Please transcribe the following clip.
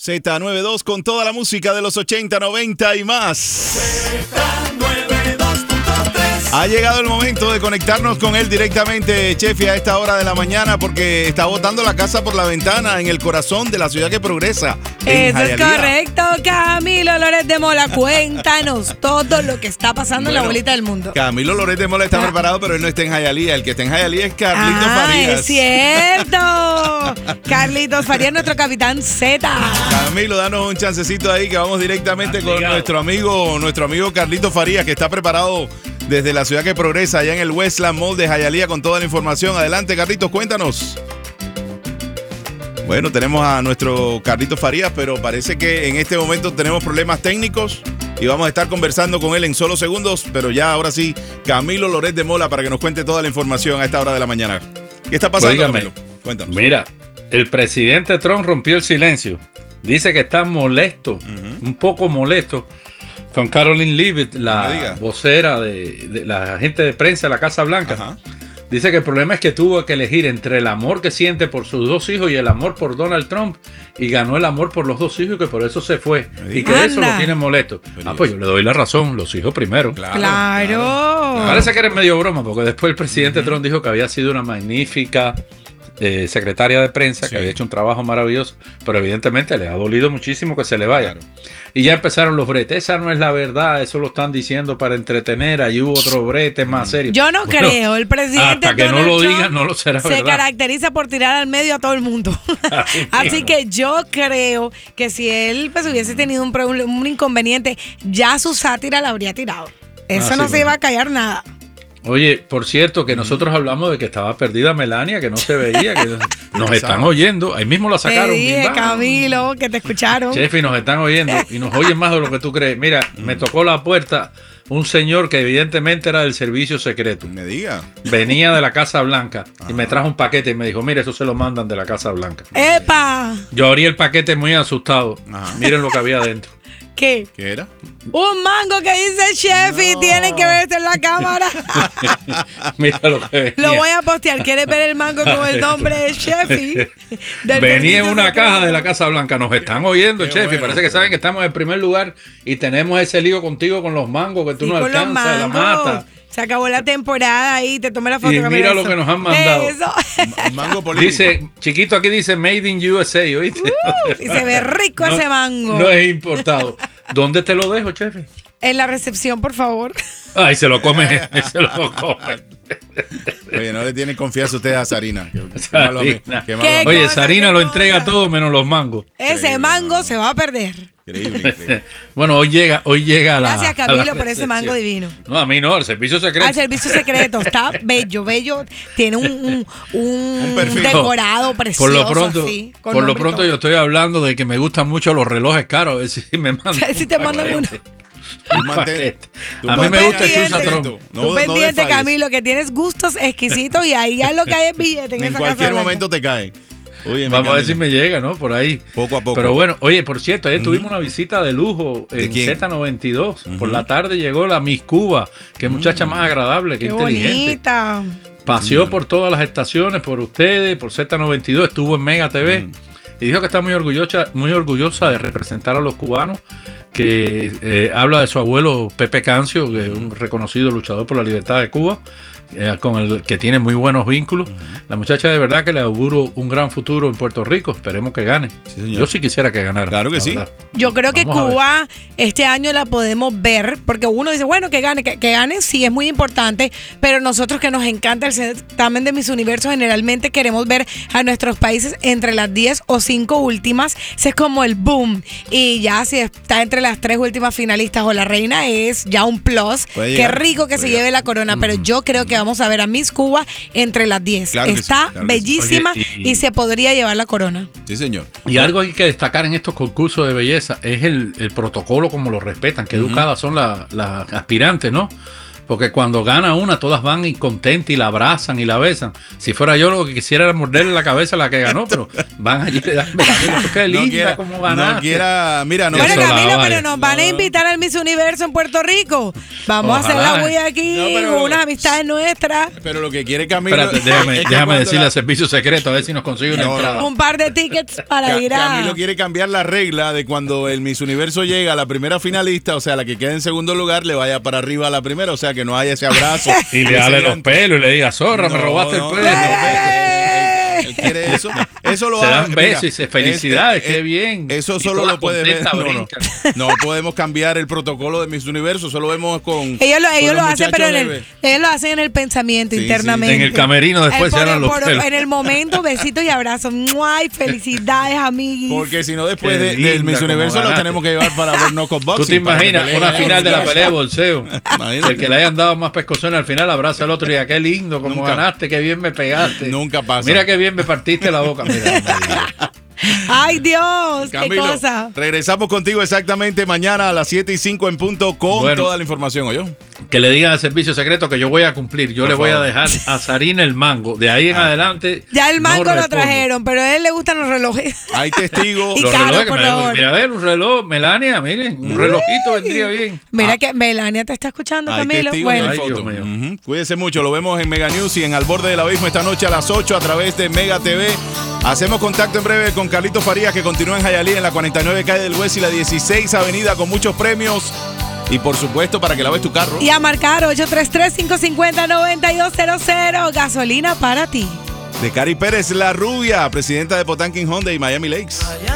Z92 con toda la música de los 80, 90 y más. Ha llegado el momento de conectarnos con él directamente, Chefi, a esta hora de la mañana, porque está botando la casa por la ventana en el corazón de la ciudad que progresa. Eso es correcto, Camilo Loret de Mola. Cuéntanos todo lo que está pasando en la bolita del mundo. Camilo Loret de Mola está preparado, pero él no está en Hialeah. El que está en Hialeah es Carlitos Farías. ¡Es cierto! Carlitos Farías, nuestro capitán Z. Camilo, danos un chancecito ahí que vamos directamente con nuestro amigo Carlitos Farías, que está preparado desde la ciudad que progresa, allá en el Westland Mall de Hialeah, con toda la información. Adelante, Carlitos, cuéntanos. Bueno, tenemos a nuestro Carlitos Farías, pero parece que en este momento tenemos problemas técnicos y vamos a estar conversando con él en solo segundos, pero ya ahora sí, Camilo Loret de Mola, para que nos cuente toda la información a esta hora de la mañana. ¿Qué está pasando, Camilo? Cuéntanos. Mira, el presidente Trump rompió el silencio. Dice que está molesto, un poco molesto, con Caroline Leavitt, la vocera de la agente de prensa de la Casa Blanca. Ajá. Dice que el problema es que tuvo que elegir entre el amor que siente por sus dos hijos y el amor por Donald Trump, y ganó el amor por los dos hijos, y que por eso se fue, y que eso lo tiene molesto. Pues yo le doy la razón, los hijos primero. Claro. Parece que eres medio broma, porque después el presidente Trump dijo que había sido una magnífica secretaria de prensa, que había hecho un trabajo maravilloso, pero evidentemente le ha dolido muchísimo que se le vaya. Y ya empezaron los bretes. Esa no es la verdad, eso lo están diciendo para entretener. Allí hubo otro brete más serio. Yo no creo, el presidente hasta que Donald no lo Trump digan, no lo será verdad. Se caracteriza por tirar al medio a todo el mundo. Así que yo creo que si él pues hubiese tenido un inconveniente, ya su sátira la habría tirado. Eso no se iba a callar nada. Oye, por cierto, que nosotros hablamos de que estaba perdida Melania, que no se veía, que nos están oyendo. Ahí mismo la sacaron. Te dije, Camilo, que te escucharon. Chefi, nos están oyendo y nos oyen más de lo que tú crees. Mira, me tocó la puerta un señor que evidentemente era del servicio secreto. Me diga. Venía de la Casa Blanca y me trajo un paquete y me dijo, mire, eso se lo mandan de la Casa Blanca. ¡Epa! Yo abrí el paquete muy asustado. Ajá. Miren lo que había adentro. ¿Qué? ¿Qué era? Un mango que dice Chefi, tienen que ver esto en la cámara. Mira lo que venía. Lo voy a postear. ¿Quieres ver el mango con el nombre de Chefi? Venía en una caja de la Casa Blanca. Nos están oyendo, Chefi. Bueno, parece que saben que estamos en primer lugar y tenemos ese lío contigo con los mangos que tú no alcanzas, la mata. Se acabó la temporada ahí, te tomé la foto. Y mira lo que nos han mandado. Mango político. Dice, chiquito, aquí dice Made in USA, ¿oíste? Y se ve rico ese mango. No es importado. ¿Dónde te lo dejo, Chefi? En la recepción, por favor. Ay, se lo come, se lo come. Oye, no le tienen confianza ustedes a Sarina. Oye, Sarina lo entrega todo menos los mangos. Ese mango se va a perder. Increíble. Bueno, hoy llega Gracias, Camilo, por ese mango divino. No, a mí no, el servicio secreto. El servicio secreto está bello. Tiene un perfil decorado precioso. Por lo pronto yo estoy hablando de que me gustan mucho los relojes caros. A ver si me mandan. Si te mandan uno. A mí me gusta el Chusatron. Tú pendiente, Camilo, que tienes gustos exquisitos y ahí ya lo que hay es billete. En cualquier momento te cae. Oye, vamos a ver si me llega, ¿no? Por ahí. Poco a poco. Pero bueno, oye, por cierto, ayer tuvimos una visita de lujo en Z92. Por la tarde llegó la Miss Cuba. Qué muchacha más agradable, qué inteligente. Bonita. Paseó por todas las estaciones, por ustedes, por Z92, estuvo en Mega TV. Y dijo que está muy orgullosa de representar a los cubanos, que habla de su abuelo Pepe Cancio, que es un reconocido luchador por la libertad de Cuba, con el que tiene muy buenos vínculos. La muchacha de verdad que le auguro un gran futuro en Puerto Rico. Esperemos que gane. Sí, yo sí quisiera que ganara. Claro que sí. Yo creo que Cuba este año la podemos ver, porque uno dice, bueno, que gane, sí, es muy importante, pero nosotros que nos encanta el certamen de Miss Universo, generalmente queremos ver a nuestros países entre las 10 o 5 últimas. Ese es como el boom. Y ya si está entre las 3 últimas finalistas o la reina, es ya un plus. Qué rico que se lleve la corona, pero yo creo que vamos a ver a Miss Cuba entre las 10. Claro, está bellísima y se podría llevar la corona. Sí, señor. Y algo hay que destacar en estos concursos de belleza es el protocolo, como lo respetan, que educadas son las aspirantes, ¿no? porque cuando gana una, todas van y contentas y la abrazan y la besan. Si fuera yo, lo que quisiera era morderle la cabeza a la que ganó, pero van allí y le dan qué linda como ganaste. Mira, no. Bueno, Camilo, pero nos van a invitar al Miss Universo en Puerto Rico. Vamos a hacer la bulla aquí, unas amistades nuestras. Pero lo que quiere Camilo... Espérate, déjame decirle al servicio secreto a ver si nos consigue una entrada. Un par de tickets para ir a... Camilo quiere cambiar la regla de cuando el Miss Universo llega a la primera finalista, o sea, la que queda en segundo lugar, le vaya para arriba a la primera, o sea, que no haya ese abrazo. Y le dale los pelos y le diga, zorra, me robaste el pelo. Él quiere eso. Eso lo se dan besos y se felicidades, qué bien. Eso solo lo puede ver. No podemos cambiar el protocolo de Miss Universo, solo vemos con. Ellos lo hacen, pero ellos lo hacen en el pensamiento, internamente. En el camerino después se dan los pelos. En el momento, besitos y abrazos. ¡Ay, felicidades, amiguis! Porque si no, después del Miss Universo lo tenemos que llevar para ver knockout boxing. ¿Tú te imaginas una final de la pelea de bolseo? El que le hayan dado más pescozones al final abraza al otro y diga, qué lindo, como ganaste, qué bien me pegaste. Nunca pasa. Mira qué bien me partiste la boca. Mira. ¡Ay, Dios! Camilo, ¡qué cosa! Regresamos contigo exactamente mañana a las 7:05 en punto con toda la información, ¿oyó? Que le digan al servicio secreto que yo voy a cumplir. Yo le voy a dejar a Sarina el mango. De ahí en adelante. Ya el mango lo trajeron, pero a él le gustan los relojes. Hay testigos. Y los caro, relojes por que favor. Mira, a ver, un reloj, Melania, miren, un relojito vendría bien. Mira que Melania te está escuchando, Camilo. Bueno, ay, Dios mío. Cuídense mucho, lo vemos en Mega News y en Al Borde del Abismo esta noche a las 8 a través de Mega TV. Hacemos contacto en breve con Carlito Farías, que continúa en Hialeah, en la 49 calle del West y la 16 avenida, con muchos premios. Y por supuesto, para que laves tu carro. Y a marcar 833-550-9200. Gasolina para ti. De Cari Pérez, la rubia, presidenta de Potanquín Honda y Miami Lakes.